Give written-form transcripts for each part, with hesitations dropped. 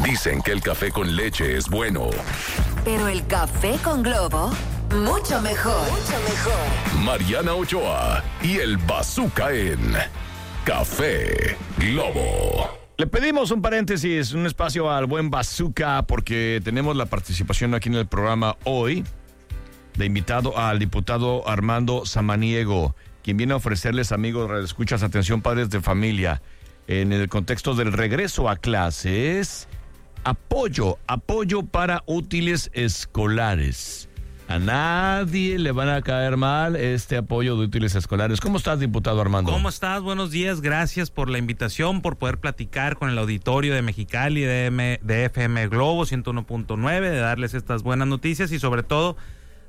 Dicen que el café con leche es bueno. Pero el café con Globo, mucho mejor. Mucho mejor. Mariana Ochoa y el Bazooka en Café Globo. Le pedimos un paréntesis, un espacio al buen Bazooka, porque tenemos la participación aquí en el programa hoy de invitado al diputado Armando Samaniego, quien viene a ofrecerles, amigos, escuchas, atención, padres de familia, en el contexto del regreso a clases, apoyo para útiles escolares. A nadie le van a caer mal este apoyo de útiles escolares. ¿Cómo estás, diputado Armando? ¿Cómo estás? Buenos días. Gracias por la invitación, por poder platicar con el auditorio de Mexicali, de FM Globo 101.9, de darles estas buenas noticias y sobre todo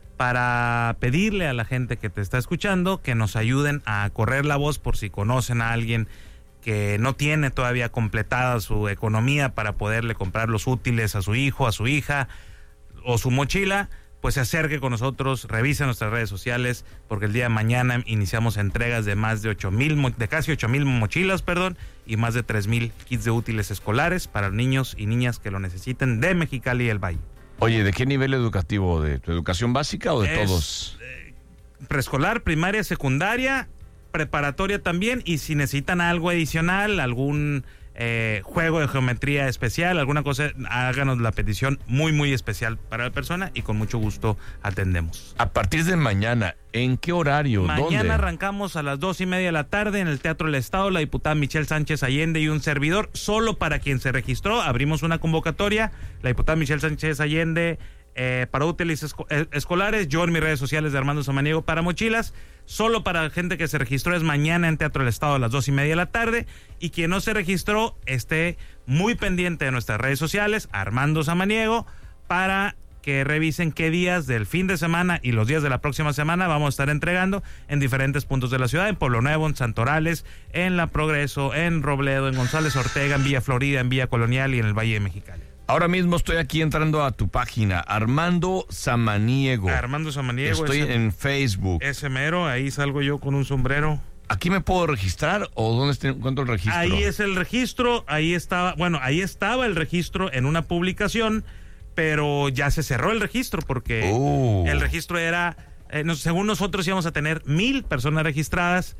para pedirle a la gente que te está escuchando que nos ayuden a correr la voz por si conocen a alguien que no tiene todavía completada su economía para poderle comprar los útiles a su hijo, a su hija o su mochila, pues se acerque con nosotros, revise nuestras redes sociales, porque el día de mañana iniciamos entregas de más de casi 8,000 mochilas, y más de 3,000 kits de útiles escolares para niños y niñas que lo necesiten de Mexicali y el Valle. Oye, ¿de qué nivel educativo? ¿De tu educación básica o de todos? Preescolar, primaria, secundaria, preparatoria también, y si necesitan algo adicional, algún juego de geometría especial, alguna cosa, háganos la petición muy, muy especial para la persona y con mucho gusto atendemos. A partir de mañana, ¿en qué horario? Mañana ¿Dónde? Arrancamos a las 2:30 de la tarde en el Teatro del Estado, la diputada Michelle Sánchez Allende y un servidor, solo para quien se registró. Abrimos una convocatoria, la diputada Michelle Sánchez Allende para útiles escolares, yo en mis redes sociales de Armando Samaniego para mochilas. Solo para gente que se registró es mañana en Teatro del Estado a las 2:30 de la tarde, y quien no se registró esté muy pendiente de nuestras redes sociales, Armando Samaniego, para que revisen qué días del fin de semana y los días de la próxima semana vamos a estar entregando en diferentes puntos de la ciudad, en Pueblo Nuevo, en Santorales, en La Progreso, en Robledo, en González Ortega, en Villa Florida, en Villa Colonial y en el Valle de Mexicali. Ahora mismo estoy aquí entrando a tu página, Armando Samaniego. Armando Samaniego. Estoy en Facebook. Ese mero, ahí salgo yo con un sombrero. ¿Aquí me puedo registrar o dónde encuentro el registro? Ahí es el registro, ahí estaba el registro en una publicación, pero ya se cerró el registro porque el registro era, según nosotros íbamos a tener 1,000 personas registradas,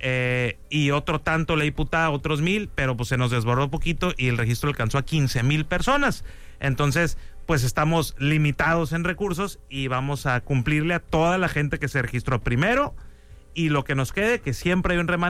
y otro tanto la diputada, otros 1,000, pero pues se nos desbordó poquito y el registro alcanzó a 15,000 personas. Entonces, pues estamos limitados en recursos y vamos a cumplirle a toda la gente que se registró primero, y lo que nos quede, que siempre hay un remanente.